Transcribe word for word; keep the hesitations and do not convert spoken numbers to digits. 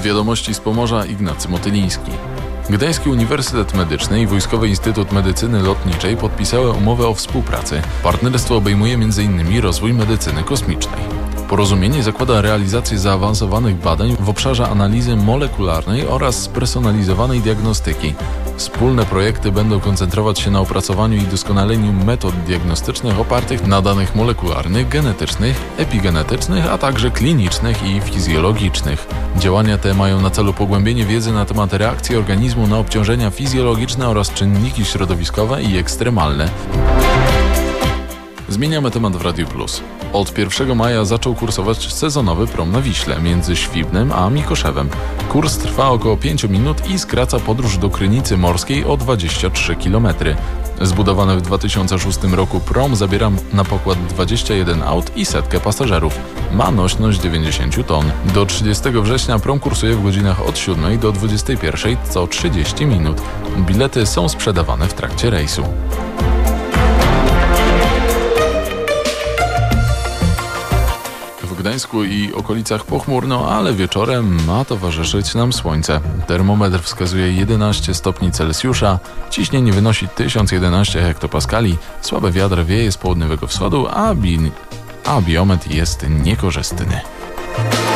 Wiadomości z Pomorza Ignacy Motyliński. Gdański Uniwersytet Medyczny i Wojskowy Instytut Medycyny Lotniczej podpisały umowę o współpracy. Partnerstwo obejmuje między innymi rozwój medycyny kosmicznej. Porozumienie zakłada realizację zaawansowanych badań w obszarze analizy molekularnej oraz spersonalizowanej diagnostyki. Wspólne projekty będą koncentrować się na opracowaniu i doskonaleniu metod diagnostycznych opartych na danych molekularnych, genetycznych, epigenetycznych, a także klinicznych i fizjologicznych. Działania te mają na celu pogłębienie wiedzy na temat reakcji organizmu na obciążenia fizjologiczne oraz czynniki środowiskowe i ekstremalne. Zmieniamy temat w Radiu Plus. Od pierwszego maja zaczął kursować sezonowy prom na Wiśle między Świbnem a Mikoszewem. Kurs trwa około pięć minut i skraca podróż do Krynicy Morskiej o dwadzieścia trzy kilometry. Zbudowany w dwa tysiące szóstym roku prom zabiera na pokład dwadzieścia jeden aut i setkę pasażerów. Ma nośność dziewięćdziesiąt ton. Do trzydziestego września prom kursuje w godzinach od siódmej do dwudziestej pierwszej co trzydzieści minut. Bilety są sprzedawane w trakcie rejsu. W Gdańsku i okolicach pochmurno, ale wieczorem ma towarzyszyć nam słońce. Termometr wskazuje jedenaście stopni Celsjusza, ciśnienie wynosi tysiąc jedenaście hektopaskali, słaby wiatr wieje z południowego wschodu, a, bi- a biometr jest niekorzystny.